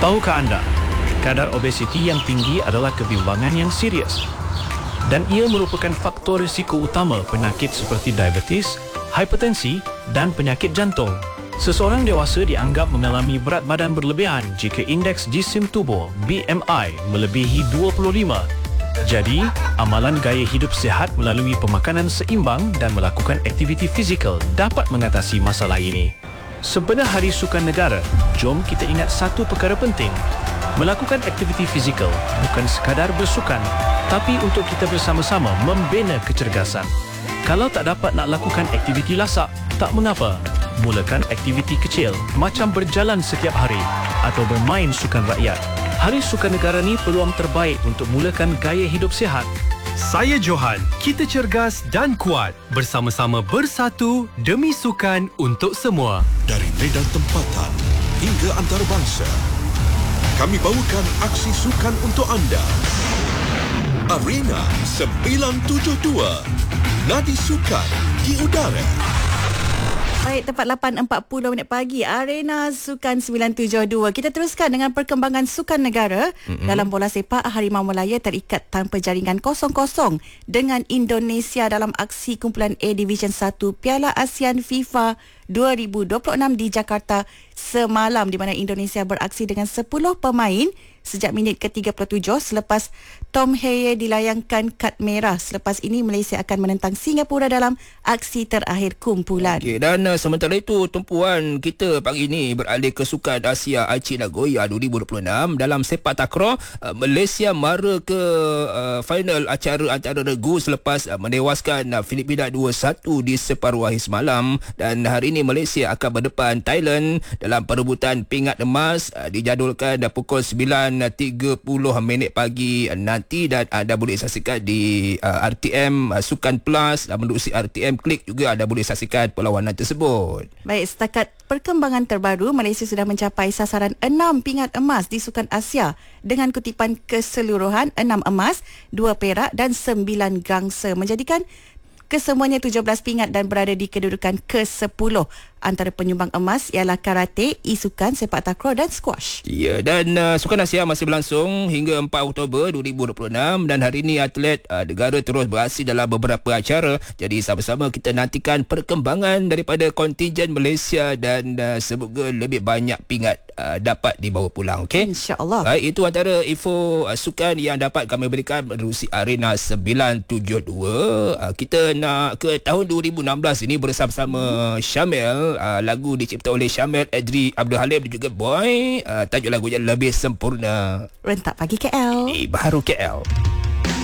Tahukah anda, kadar obesiti yang tinggi adalah kebimbangan yang serius dan ia merupakan faktor risiko utama penyakit seperti diabetes, hipertensi dan penyakit jantung. Seseorang dewasa dianggap mengalami berat badan berlebihan jika indeks jisim tubuh BMI melebihi 25. Jadi, amalan gaya hidup sihat melalui pemakanan seimbang dan melakukan aktiviti fizikal dapat mengatasi masalah ini. Sebenar Hari Sukan Negara, jom kita ingat satu perkara penting. Melakukan aktiviti fizikal bukan sekadar bersukan, tapi untuk kita bersama-sama membina kecergasan. Kalau tak dapat nak lakukan aktiviti lasak, tak mengapa. Mulakan aktiviti kecil macam berjalan setiap hari atau bermain sukan rakyat. Hari Sukan Negara ni peluang terbaik untuk mulakan gaya hidup sihat. Saya Johan, kita cergas dan kuat. Bersama-sama bersatu demi sukan untuk semua. Dari medan tempatan hingga antarabangsa, kami bawakan aksi sukan untuk anda. Arena 972. Nadi sukan di udara. Baik, tepat 8.40 pagi, Arena Sukan 972. Kita teruskan dengan perkembangan Sukan Negara. Dalam bola sepak, Harimau Malaya terikat tanpa jaringan 0-0 dengan Indonesia dalam aksi kumpulan A Division 1 Piala ASEAN FIFA 2026 di Jakarta semalam, di mana Indonesia beraksi dengan 10 pemain sejak minit ke-37 selepas Tom Heye dilayangkan kad merah. Selepas ini Malaysia akan menentang Singapura dalam aksi terakhir kumpulan. Okey, dan sementara itu tumpuan kita pagi ini beralih ke Sukan Asia Aichi Nagoya 2026. Dalam sepak takraw, Malaysia mara ke final acara antara regu selepas menewaskan Filipina 2-1 di separuh akhir semalam. Dan hari ini Malaysia akan berdepan Thailand dalam perebutan pingat emas. Dijadualkan pukul 9.30 pagi nanti, dan anda boleh saksikan di RTM Sukan Plus dan menerusi RTM Klik juga anda boleh saksikan perlawanan tersebut. Baik, setakat perkembangan terbaru, Malaysia sudah mencapai sasaran 6 pingat emas di Sukan Asia dengan kutipan keseluruhan 6 emas, 2 perak dan 9 gangsa, menjadikan kesemuanya 17 pingat dan berada di kedudukan ke-10. Antara penyumbang emas ialah karate, e-sukan, sepak takraw dan squash. Ya, dan Sukan Asia masih berlangsung hingga 4 Oktober 2026 dan hari ini atlet negara terus beraksi dalam beberapa acara. Jadi sama-sama kita nantikan perkembangan daripada kontingen Malaysia dan semoga lebih banyak pingat dapat dibawa pulang. Okey, InsyaAllah. Baik, itu antara info sukan yang dapat kami berikan menerusi Arena 972. Kita nak ke tahun 2016 ini bersama-sama Syamil. Lagu dicipta oleh Syamil, Adri Abdul Halim dan juga Boy. Tajuk lagunya Lebih Sempurna. Rentak Pagi KL. Baru KL.